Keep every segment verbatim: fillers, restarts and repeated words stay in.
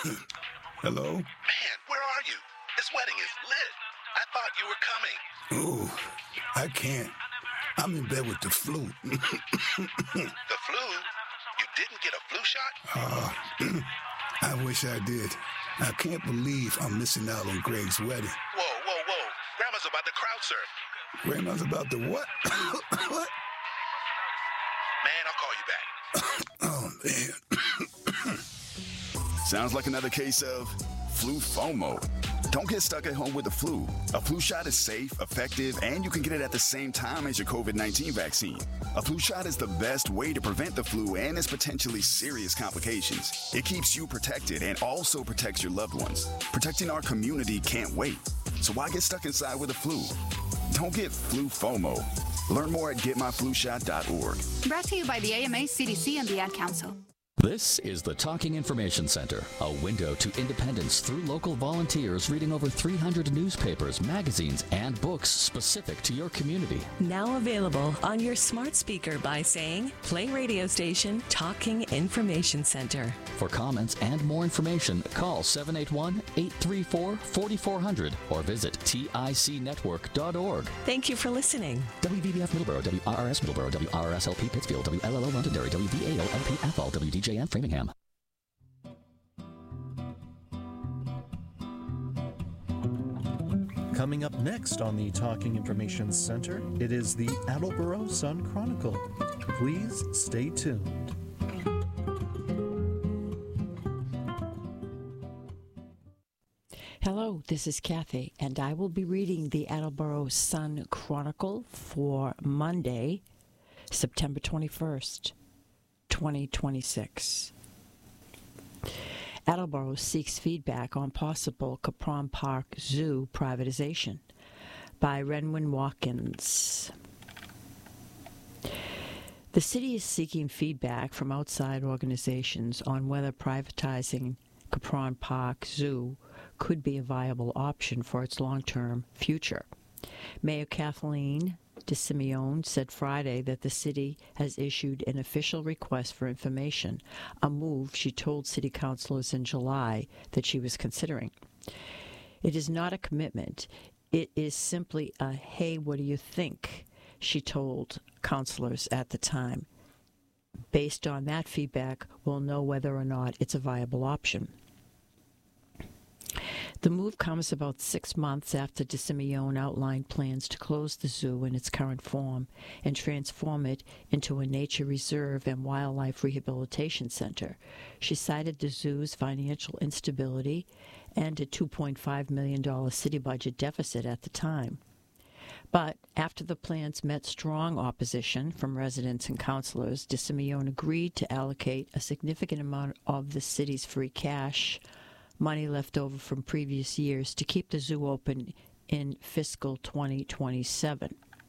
Hello? Man, where are you? This wedding is lit. I thought you were coming. Ooh, I can't. I'm in bed with the flu. The flu? You didn't get a flu shot? Uh, I wish I did. I can't believe I'm missing out on Greg's wedding. Whoa, whoa, whoa. Grandma's about to crowd surf. Grandma's about to what? What? Man, I'll call you back. Oh, man. Sounds like another case of flu FOMO. Don't get stuck at home with the flu. A flu shot is safe, effective, and you can get it at the same time as your COVID nineteen vaccine. A flu shot is the best way to prevent the flu and its potentially serious complications. It keeps you protected and also protects your loved ones. Protecting our community can't wait. So why get stuck inside with the flu? Don't get flu FOMO. Learn more at get my flu shot dot org. Brought to you by the A M A, C D C, and the Ad Council. This is the Talking Information Center, a window to independence through local volunteers reading over three hundred newspapers, magazines, and books specific to your community. Now available on your smart speaker by saying, play radio station Talking Information Center. For comments and more information, call seven eight one, eight three four, four four zero zero or visit tic network dot org. Thank you for listening. W V B F Middleborough, W R R S Middleborough, W R R S L P Pittsfield, W L L O Londonderry, W V A O L P Athol, W D J N Framingham. Coming up next on the Talking Information Center, it is the Attleboro Sun Chronicle. Please stay tuned. Hello, this is Kathy, and I will be reading the Attleboro Sun Chronicle for Monday, September twenty-first, twenty twenty-six. Attleboro seeks feedback on possible Capron Park Zoo privatization by Renwin Watkins. The city is seeking feedback from outside organizations on whether privatizing Capron Park Zoo could be a viable option for its long-term future. Mayor Kathleen DeSimeone said Friday that the city has issued an official request for information, a move she told city councilors in July that she was considering. It is not a commitment. It is simply a, hey, what do you think, she told councilors at the time. Based on that feedback, we'll know whether or not it's a viable option. The move comes about six months after DeSimeone outlined plans to close the zoo in its current form and transform it into a nature reserve and wildlife rehabilitation center. She cited the zoo's financial instability and a two point five million dollars city budget deficit at the time. But after the plans met strong opposition from residents and councilors, DeSimeone agreed to allocate a significant amount of the city's free cash, money left over from previous years, to keep the zoo open in fiscal twenty twenty-seven.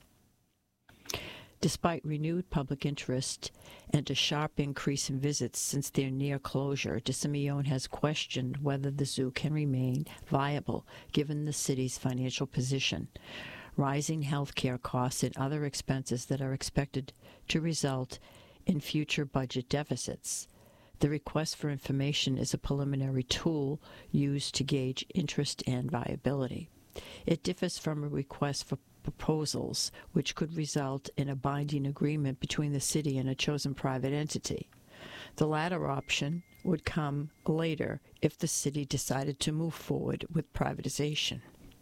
Despite renewed public interest and a sharp increase in visits since their near closure, DeSimeone has questioned whether the zoo can remain viable given the city's financial position, rising health care costs, and other expenses that are expected to result in future budget deficits. The request for information is a preliminary tool used to gauge interest and viability. It differs from a request for proposals, which could result in a binding agreement between the city and a chosen private entity. The latter option would come later if the city decided to move forward with privatization.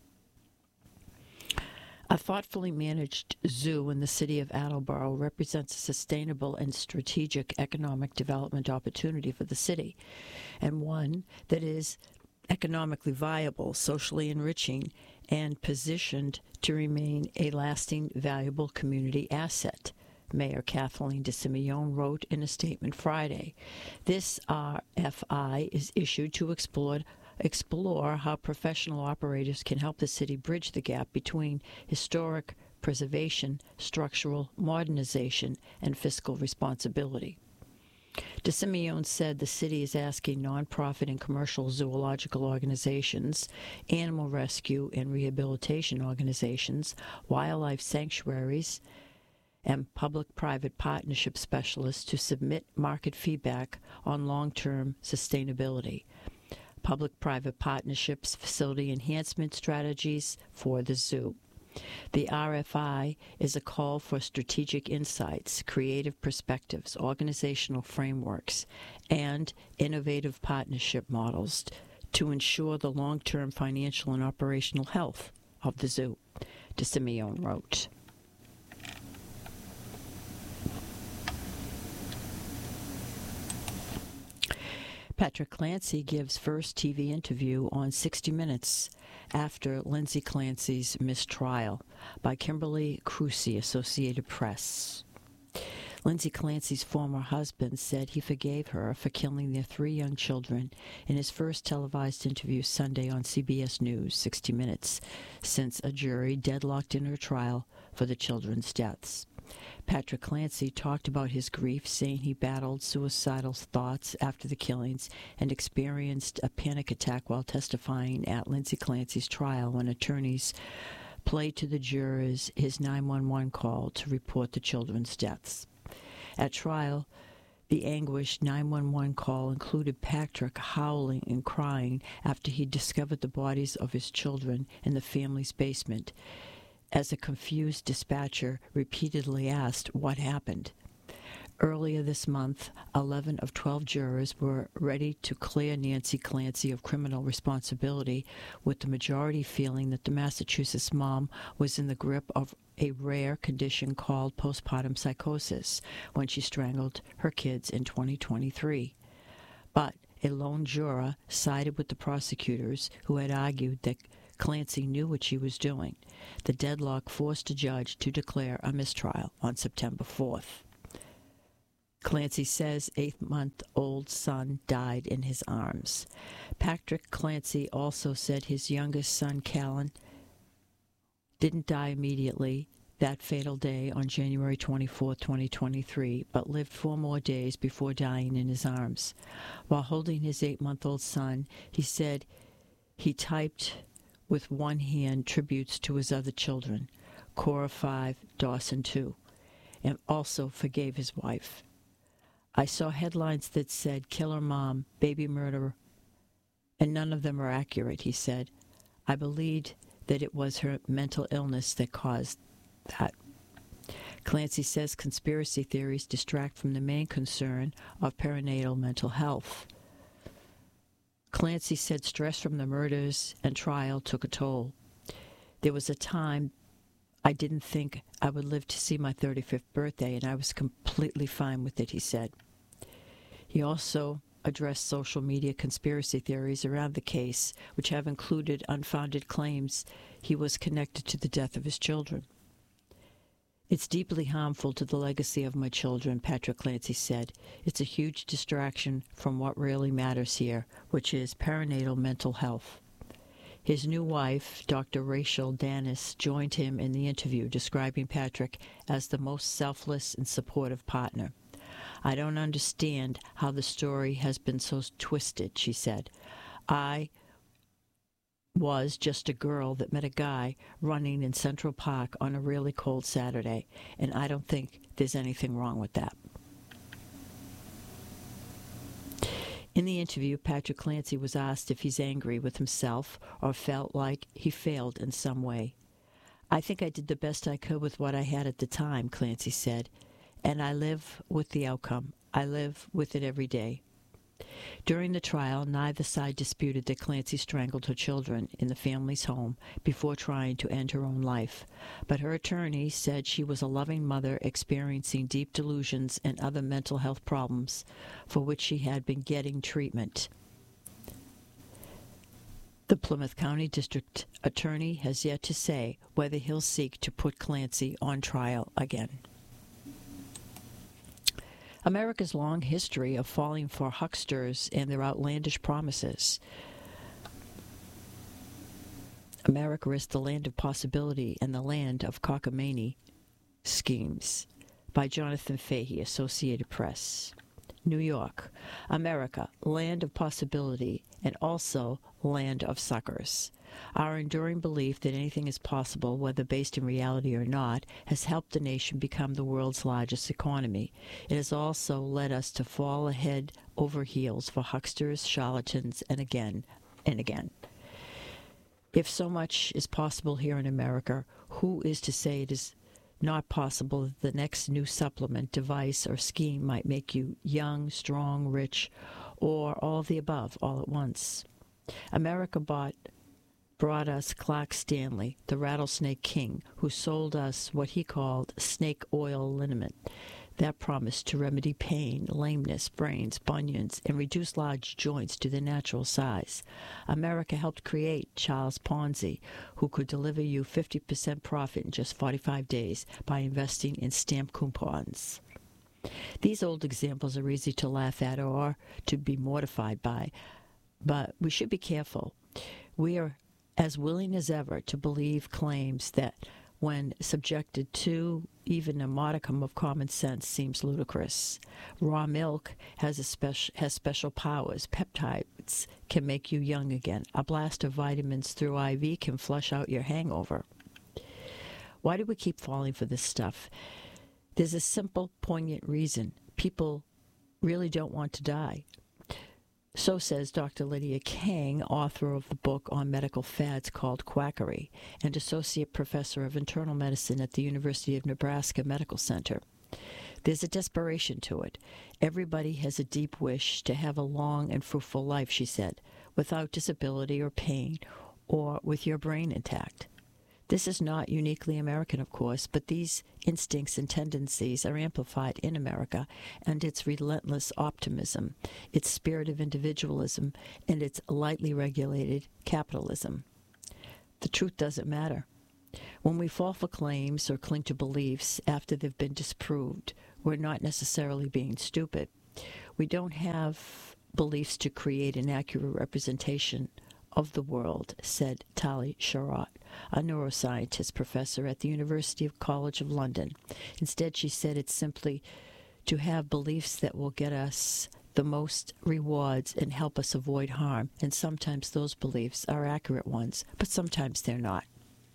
A thoughtfully managed zoo in the city of Attleboro represents a sustainable and strategic economic development opportunity for the city, and one that is economically viable, socially enriching, and positioned to remain a lasting, valuable community asset, Mayor Kathleen DeSimeone wrote in a statement Friday. This R F I is issued to explore explore how professional operators can help the city bridge the gap between historic preservation, structural modernization, and fiscal responsibility. DeSimeone said the city is asking nonprofit and commercial zoological organizations, animal rescue and rehabilitation organizations, wildlife sanctuaries, and public-private partnership specialists to submit market feedback on long-term sustainability. public-private partnerships, facility enhancement strategies for the zoo. The R F I is a call for strategic insights, creative perspectives, organizational frameworks, and innovative partnership models to ensure the long-term financial and operational health of the zoo, DeSimeone wrote. Patrick Clancy gives first T V interview on sixty minutes after Lindsay Clancy's mistrial by Kimberly Crucy, Associated Press. Lindsay Clancy's former husband said he forgave her for killing their three young children in his first televised interview Sunday on C B S News, sixty minutes, since a jury deadlocked in her trial for the children's deaths. Patrick Clancy talked about his grief, saying he battled suicidal thoughts after the killings and experienced a panic attack while testifying at Lindsay Clancy's trial when attorneys played to the jurors his nine one one call to report the children's deaths. At trial, the anguished nine one one call included Patrick howling and crying after he discovered the bodies of his children in the family's basement, as a confused dispatcher repeatedly asked what happened. Earlier this month, eleven of twelve jurors were ready to clear Nancy Clancy of criminal responsibility, with the majority feeling that the Massachusetts mom was in the grip of a rare condition called postpartum psychosis when she strangled her kids in twenty twenty-three. But a lone juror sided with the prosecutors, who had argued that Clancy knew what she was doing. The deadlock forced a judge to declare a mistrial on September fourth. Clancy says eight-month-old son died in his arms. Patrick Clancy also said his youngest son, Callan, didn't die immediately that fatal day on January twenty-fourth, twenty twenty-three, but lived four more days before dying in his arms. While holding his eight-month-old son, he said he typed with one hand tributes to his other children, Cora five, Dawson two, and also forgave his wife. I saw headlines that said, "Killer Mom, Baby Murderer," and none of them are accurate, he said. I believed that it was her mental illness that caused that. Clancy says conspiracy theories distract from the main concern of perinatal mental health. Clancy said stress from the murders and trial took a toll. There was a time I didn't think I would live to see my thirty-fifth birthday, and I was completely fine with it, he said. He also addressed social media conspiracy theories around the case, which have included unfounded claims he was connected to the death of his children. It's deeply harmful to the legacy of my children, Patrick Clancy said. It's a huge distraction from what really matters here, which is perinatal mental health. His new wife, Doctor Rachel Danis, joined him in the interview, describing Patrick as the most selfless and supportive partner. I don't understand how the story has been so twisted, she said. I was just a girl that met a guy running in Central Park on a really cold Saturday, and I don't think there's anything wrong with that. In the interview, Patrick Clancy was asked if he's angry with himself or felt like he failed in some way. I think I did the best I could with what I had at the time, Clancy said, and I live with the outcome. I live with it every day. During the trial, neither side disputed that Clancy strangled her children in the family's home before trying to end her own life, but her attorney said she was a loving mother experiencing deep delusions and other mental health problems for which she had been getting treatment. The Plymouth County District Attorney has yet to say whether he'll seek to put Clancy on trial again. America's long history of falling for hucksters and their outlandish promises. America is the land of possibility and the land of cockamamie schemes. By Jonathan Fahey, Associated Press. New York, America, land of possibility and also land of suckers. Our enduring belief that anything is possible, whether based in reality or not, has helped the nation become the world's largest economy. It has also led us to fall head over heels for hucksters, charlatans, and again, and again. If so much is possible here in America, who is to say it is not possible that the next new supplement, device, or scheme might make you young, strong, rich, or all of the above all at once? America bought, brought us Clark Stanley, the rattlesnake king, who sold us what he called snake oil liniment. That promised to remedy pain, lameness, sprains, bunions, and reduce large joints to their natural size. America helped create Charles Ponzi, who could deliver you fifty percent profit in just forty-five days by investing in stamp coupons. These old examples are easy to laugh at or to be mortified by, but we should be careful. We are as willing as ever to believe claims that, when subjected to even a modicum of common sense, seems ludicrous. Raw milk has a special has special powers. Peptides can make you young again. A blast of vitamins through I V can flush out your hangover. Why do we keep falling for this stuff? There's a simple, poignant reason. People really don't want to die. So says Doctor Lydia Kang, author of the book on medical fads called Quackery, and associate professor of internal medicine at the University of Nebraska Medical Center. There's a desperation to it. Everybody has a deep wish to have a long and fruitful life, she said, without disability or pain, or with your brain intact. This is not uniquely American, of course, but these instincts and tendencies are amplified in America, and its relentless optimism, its spirit of individualism, and its lightly regulated capitalism. The truth doesn't matter. When we fall for claims or cling to beliefs after they've been disproved, we're not necessarily being stupid. We don't have beliefs to create an accurate representation of the world, said Tali Sharot, a neuroscientist professor at the University College of London. Instead, she said it's simply to have beliefs that will get us the most rewards and help us avoid harm, and sometimes those beliefs are accurate ones, but sometimes they're not.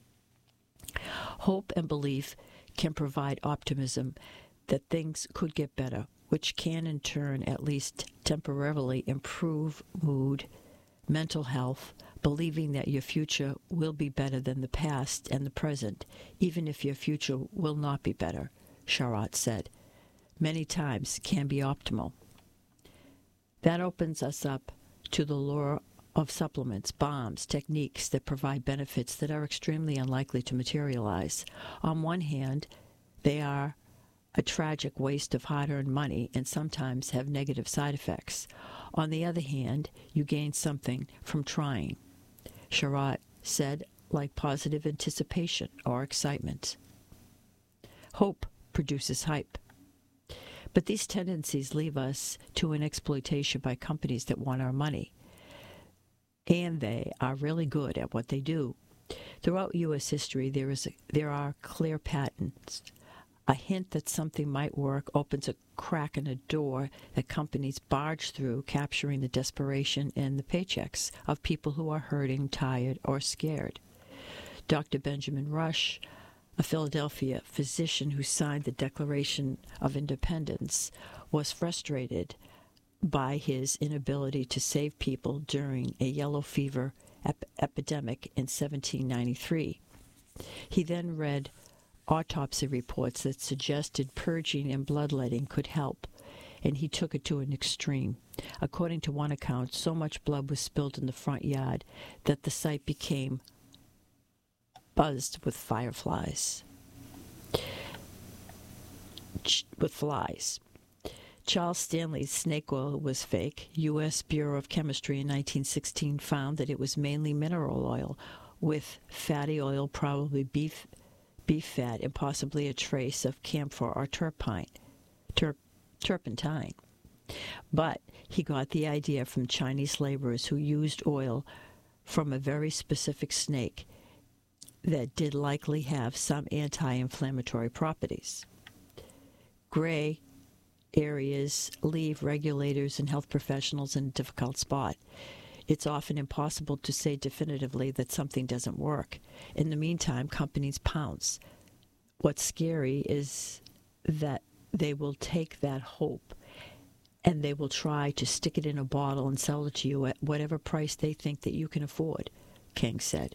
Hope and belief can provide optimism that things could get better, which can in turn at least temporarily improve mood, mental health, believing that your future will be better than the past and the present, even if your future will not be better, Sharot said. Many times can be optimal. That opens us up to the lure of supplements, bombs, techniques that provide benefits that are extremely unlikely to materialize. On one hand, they are a tragic waste of hard-earned money and sometimes have negative side effects. On the other hand, you gain something from trying, Sharot said, like positive anticipation or excitement. Hope produces hype. But these tendencies leave us to an exploitation by companies that want our money. And they are really good at what they do. Throughout U S history, there is a, there are clear patterns. A hint that something might work opens a crack in a door that companies barge through, capturing the desperation and the paychecks of people who are hurting, tired, or scared. Doctor Benjamin Rush, a Philadelphia physician who signed the Declaration of Independence, was frustrated by his inability to save people during a yellow fever ep- epidemic in seventeen ninety-three. He then read autopsy reports that suggested purging and bloodletting could help, and he took it to an extreme. According to one account, so much blood was spilled in the front yard that the site became buzzed with fireflies. Ch- with flies. Charles Stanley's snake oil was fake. U S Bureau of Chemistry in nineteen sixteen found that it was mainly mineral oil, with fatty oil, probably beef beef fat, and possibly a trace of camphor or turpine, ter, turpentine. But he got the idea from Chinese laborers who used oil from a very specific snake that did likely have some anti-inflammatory properties. Gray areas leave regulators and health professionals in a difficult spot. It's often impossible to say definitively that something doesn't work. In the meantime, companies pounce. What's scary is that they will take that hope and they will try to stick it in a bottle and sell it to you at whatever price they think that you can afford, King said.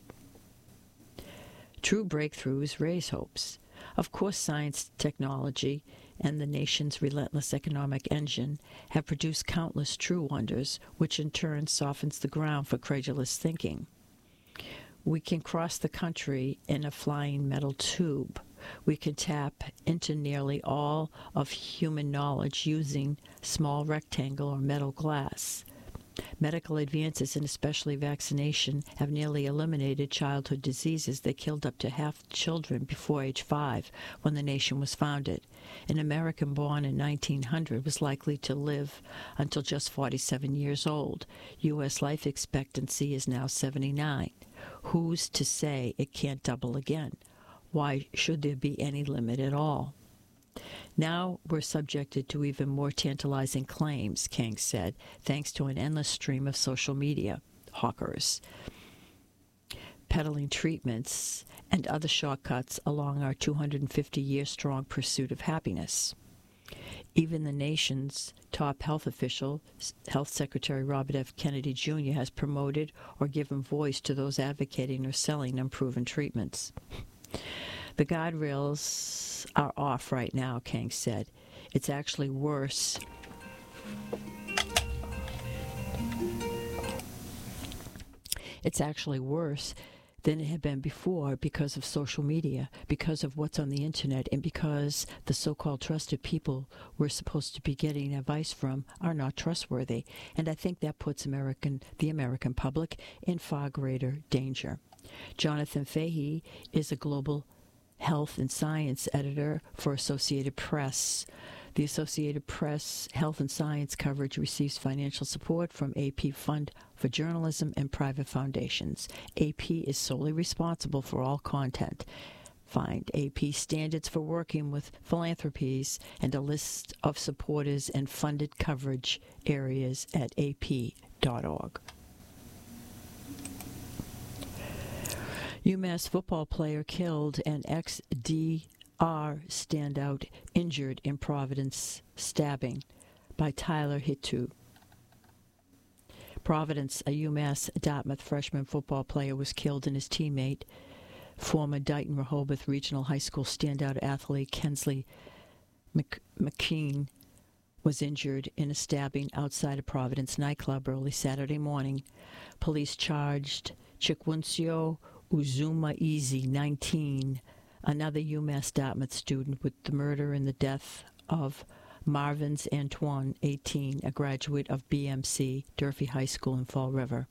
True breakthroughs raise hopes. Of course, science, technology, and the nation's relentless economic engine have produced countless true wonders, which in turn softens the ground for credulous thinking. We can cross the country in a flying metal tube. We can tap into nearly all of human knowledge using small rectangle or metal glass. Medical advances, and especially vaccination, have nearly eliminated childhood diseases that killed up to half children before age five when the nation was founded. An American born in nineteen hundred was likely to live until just forty-seven years old. U S life expectancy is now seventy-nine. Who's to say it can't double again? Why should there be any limit at all? Now we're subjected to even more tantalizing claims, King said, thanks to an endless stream of social media hawkers peddling treatments and other shortcuts along our two hundred fifty year strong pursuit of happiness. Even the nation's top health official, Health Secretary Robert F. Kennedy Junior, has promoted or given voice to those advocating or selling unproven treatments. The guardrails are off right now, King said. It's actually worse. It's actually worse than it had been before because of social media, because of what's on the internet, and because the so-called trusted people we're supposed to be getting advice from are not trustworthy. And I think that puts American, the American public in far greater danger. Jonathan Fahey is a global health and science editor for Associated Press. The Associated Press health and science coverage receives financial support from A P Fund for Journalism and private foundations. A P is solely responsible for all content. Find A P standards for working with philanthropies and a list of supporters and funded coverage areas at a p dot org. UMass football player killed and ex-D R standout injured in Providence stabbing by Tyler Hitu. Providence, a UMass Dartmouth freshman football player, was killed, and his teammate, former Dighton Rehoboth Regional High School standout athlete Kensley Mc- McKean, was injured in a stabbing outside a Providence nightclub early Saturday morning. Police charged Chikwuncio Uzuma Easy, nineteen, another UMass Dartmouth student, with the murder and the death of Marvins Antoine, eighteen, a graduate of B M C, Durfee High School in Fall River.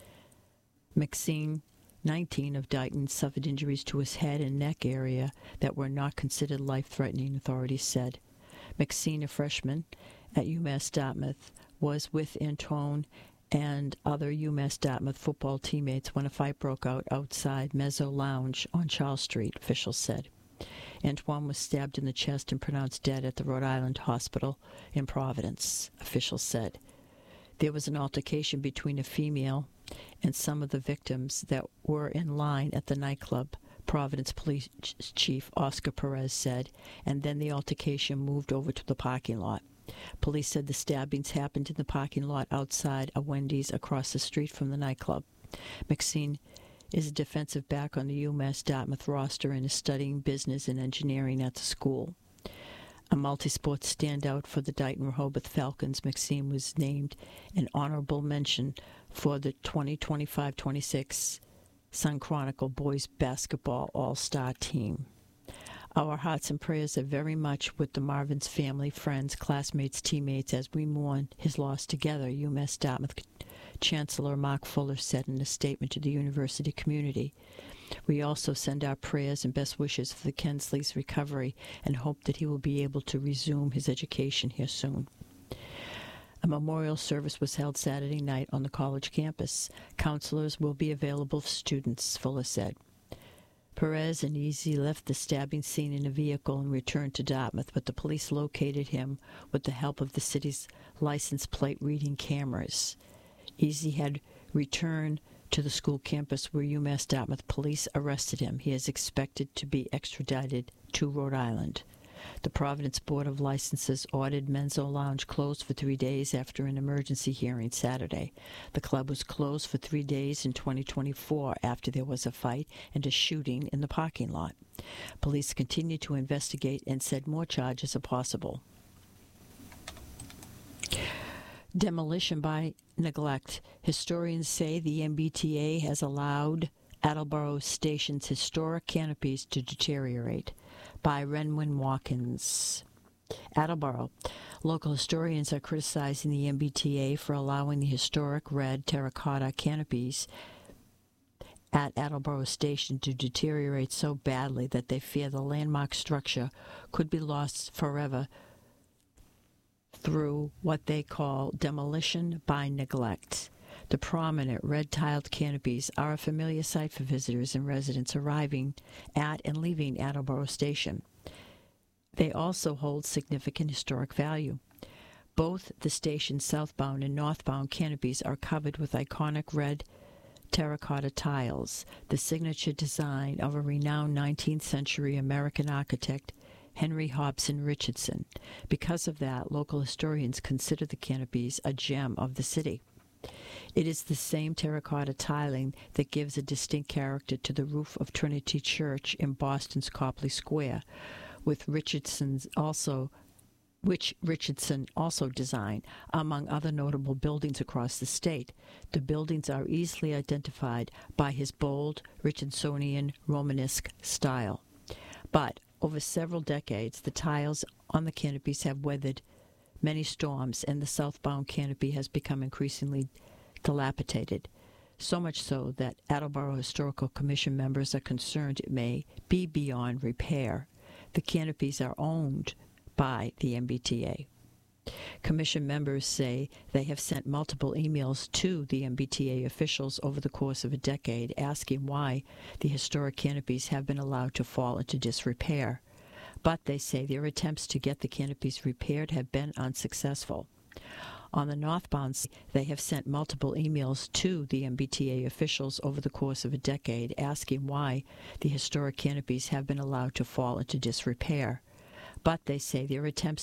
McSeen, nineteen, of Dighton, suffered injuries to his head and neck area that were not considered life-threatening, authorities said. McSeen, a freshman at UMass Dartmouth, was with Antoine and other UMass Dartmouth football teammates when a fight broke out outside Mezzo Lounge on Charles Street, officials said. Antoine was stabbed in the chest and pronounced dead at the Rhode Island Hospital in Providence, officials said. There was an altercation between a female and some of the victims that were in line at the nightclub, Providence Police Chief Oscar Perez said, and then the altercation moved over to the parking lot. Police said the stabbings happened in the parking lot outside a Wendy's across the street from the nightclub. McSeen is a defensive back on the UMass Dartmouth roster and is studying business and engineering at the school. A multi-sport standout for the Dighton Rehoboth Falcons, McSeen was named an honorable mention for the twenty twenty-five twenty-six Sun Chronicle Boys Basketball All-Star Team. Our hearts and prayers are very much with the Marvin's family, friends, classmates, teammates as we mourn his loss together, UMass Dartmouth Chancellor Mark Fuller said in a statement to the university community. We also send our prayers and best wishes for the Kensley's recovery and hope that he will be able to resume his education here soon. A memorial service was held Saturday night on the college campus. Counselors will be available for students, Fuller said. Perez and Easy left the stabbing scene in a vehicle and returned to Dartmouth, but the police located him with the help of the city's license plate reading cameras. Easy had returned to the school campus where UMass Dartmouth police arrested him. He is expected to be extradited to Rhode Island. The Providence Board of Licenses ordered Menzo Lounge closed for three days after an emergency hearing Saturday. The club was closed for three days in twenty twenty-four after there was a fight and a shooting in the parking lot. Police continue to investigate and said more charges are possible. Demolition by neglect. Historians say the M B T A has allowed Attleboro Station's historic canopies to deteriorate. By Renwin Watkins. Attleboro. Local historians are criticizing the M B T A for allowing the historic red terracotta canopies at Attleboro Station to deteriorate so badly that they fear the landmark structure could be lost forever through what they call demolition by neglect. The prominent red-tiled canopies are a familiar sight for visitors and residents arriving at and leaving Attleboro Station. They also hold significant historic value. Both the station's southbound and northbound canopies are covered with iconic red terracotta tiles, the signature design of a renowned nineteenth century American architect, Henry Hobson Richardson. Because of that, local historians consider the canopies a gem of the city. It is the same terracotta tiling that gives a distinct character to the roof of Trinity Church in Boston's Copley Square, with Richardson's also, which Richardson also designed, among other notable buildings across the state. The buildings are easily identified by his bold Richardsonian Romanesque style. But over several decades, the tiles on the canopies have weathered many storms, and the southbound canopy has become increasingly dilapidated, so much so that Attleboro Historical Commission members are concerned it may be beyond repair. The canopies are owned by the M B T A. Commission members say they have sent multiple emails to the M B T A officials over the course of a decade asking why the historic canopies have been allowed to fall into disrepair. But they say their attempts to get the canopies repaired have been unsuccessful. On the northbound, they have sent multiple emails to the M B T A officials over the course of a decade asking why the historic canopies have been allowed to fall into disrepair. But they say their attempts